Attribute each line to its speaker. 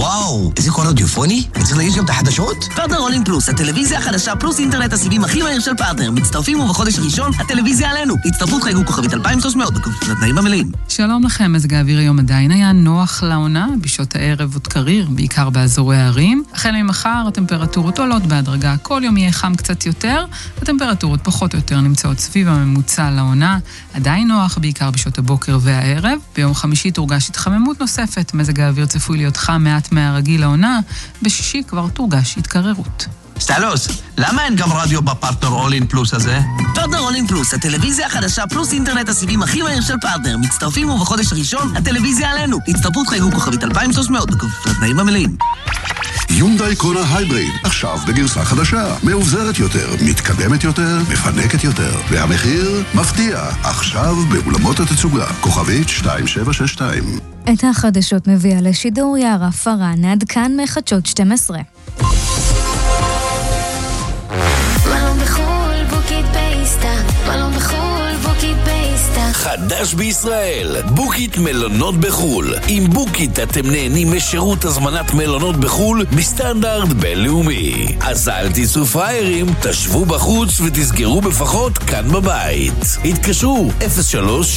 Speaker 1: וואו, איזה קול אודיופוני? צריך להגיש גם את החדשות?
Speaker 2: פרטנר אולין פלוס, הטלוויזיה החדשה פלוס אינטרנט הסיבים הכי מהיר של פרטנר. מצטרפים ובחודש הראשון, הטלוויזיה עלינו. הצטרפות חייגו כוכבית 2300 בכפוף לתנאים המלאים.
Speaker 3: שלום לכם, מזג האוויר היום עדיין היה נוח לעונה, בשעות הערב עוד קריר, בעיקר באזורי הערים. החל ממחר, הטמפרטורות עולות בהדרגה, כל יום יהיה חם קצת יותר, הטמפרטורות פחות או יותר נמצאות סביב הממוצע לעונה, עדיין נוח, בעיקר בשעות הבוקר והערב. ביום חמישי תורגש התחממות נוספת, מזג האוויר צפוי להיות חם מעט מהרגיל לעונה, בשישי כבר תורגש התקררות.
Speaker 1: סטלוס, למה אין גם רדיו בפרטנר אולין פלוס הזה?
Speaker 2: פרטנר אולין פלוס, הטלוויזיה החדשה פלוס אינטרנט הסיבים הכי מהיר של פרטנר. מצטרפים ובחודש הראשון, הטלוויזיה עלינו. הצטרפות חייגו כוכבית 2300 בכפוף לתנאים המלאים.
Speaker 4: יונדאי קונה הייבריד, עכשיו בגרסה חדשה, מאובזרת יותר, מתקדמת יותר, מפנקת יותר, והמחיר מפתיע, עכשיו באולמות התצוגה, כוכבית 2762.
Speaker 5: את החדשות מביאה לשידור יערה פרן, עד כאן מחדשות 12.
Speaker 6: חדש בישראל, בוקית מלונות בחול. עם בוקית אתם נהנים משירות הזמנת מלונות בחול בסטנדרט בינלאומי. אז אל תיסעו פריירים, תשבו בחוץ ותסגרו בפחות כאן בבית. התקשרו 03